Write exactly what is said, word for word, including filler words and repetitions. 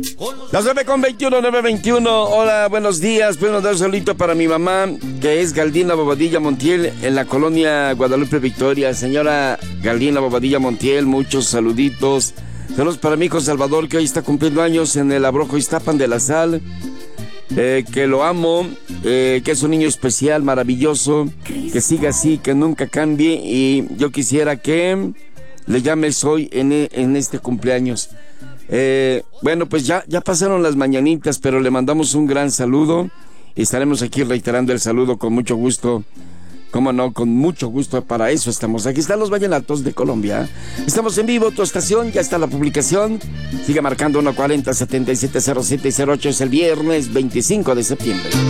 Las nueve con veintiuno, nueve veintiuno. Hola, buenos días. Buenos días, solito para mi mamá, que es Galdina Bobadilla Montiel, en la colonia Guadalupe Victoria. Señora Galdina Bobadilla Montiel, muchos saluditos. Saludos para mi hijo Salvador, que hoy está cumpliendo años en el Abrojo Iztapan de la Sal. Eh, que lo amo, eh, que es un niño especial, maravilloso, que siga así, que nunca cambie. Y yo quisiera que le llames hoy en, en este cumpleaños. Eh, bueno, pues ya, ya pasaron las mañanitas, pero le mandamos un gran saludo y estaremos aquí reiterando el saludo con mucho gusto. Cómo no, con mucho gusto, para eso estamos. Aquí están los vallenatos de Colombia. Estamos en vivo, tu estación, ya está la publicación. Sigue marcando uno cuarenta, setenta y siete, cero siete y cero ocho. Es el viernes veinticinco de septiembre.